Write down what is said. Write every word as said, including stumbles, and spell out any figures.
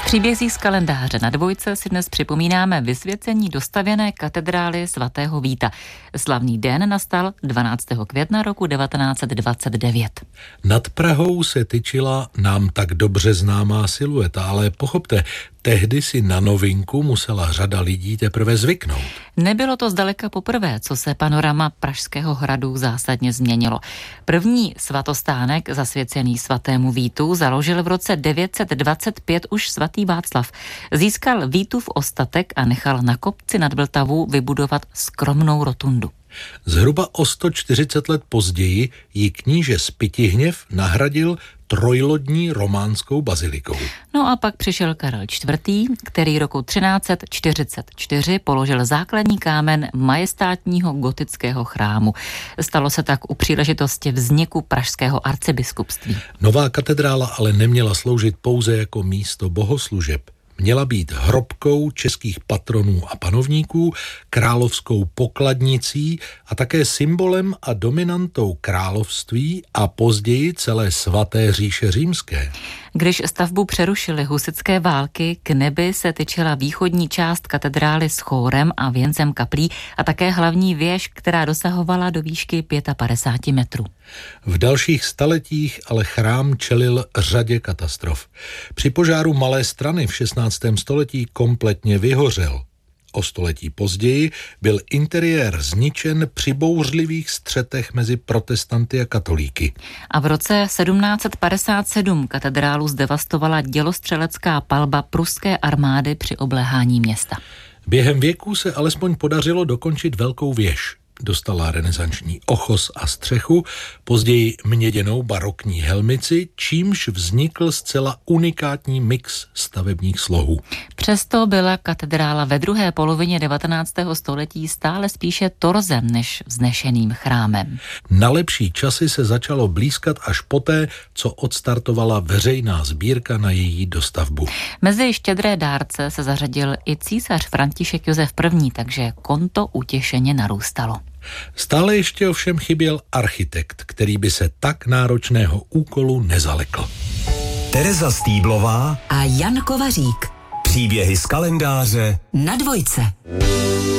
příbězích z kalendáře na Dvojce si dnes připomínáme vysvěcení dostavěné katedrály svatého Víta. Slavný den nastal dvanáctého května roku devatenáct dvacet devět. Nad Prahou se tyčila nám tak dobře známá silueta, ale pochopte, tehdy si na novinku musela řada lidí teprve zvyknout. Nebylo to zdaleka poprvé, co se panorama Pražského hradu zásadně změnilo. První svatostánek zasvěcený svatému Vítu založil v roce devět set dvacet pět už svatý Václav. Získal Vítův ostatek a nechal na kopci nad Vltavou vybudovat skromnou rotundu. Zhruba o sto čtyřicet let později ji kníže Spytihněv nahradil trojlodní románskou bazilikou. No a pak přišel Karel čtvrtý, který roku třináct set čtyřicet čtyři položil základní kámen majestátního gotického chrámu. Stalo se tak u příležitosti vzniku pražského arcibiskupství. Nová katedrála ale neměla sloužit pouze jako místo bohoslužeb. Měla být hrobkou českých patronů a panovníků, královskou pokladnicí a také symbolem a dominantou království a později celé svaté říše římské. Když stavbu přerušily husitské války, k nebi se tyčila východní část katedrály s chórem a věncem kaplí a také hlavní věž, která dosahovala do výšky padesát pět metrů. V dalších staletích ale chrám čelil řadě katastrof. Při požáru Malé Strany v šestnáctém století kompletně vyhořel. O století později byl interiér zničen při bouřlivých střetech mezi protestanty a katolíky. A v roce sedmnáct set padesát sedm katedrálu zdevastovala dělostřelecká palba pruské armády při obléhání města. Během věků se alespoň podařilo dokončit velkou věž. Dostala renesanční ochos a střechu, později měděnou barokní helmici, čímž vznikl zcela unikátní mix stavebních slohů. Přesto byla katedrála ve druhé polovině devatenáctého století stále spíše torzem než vznešeným chrámem. Na lepší časy se začalo blýskat až poté, co odstartovala veřejná sbírka na její dostavbu. Mezi štědré dárce se zařadil i císař František Josef první, takže konto utěšeně narůstalo. Stále ještě ovšem chyběl architekt, který by se tak náročného úkolu nezalekl. Tereza Stýblová a Jan Kovařík. Příběhy z kalendáře na Dvojce.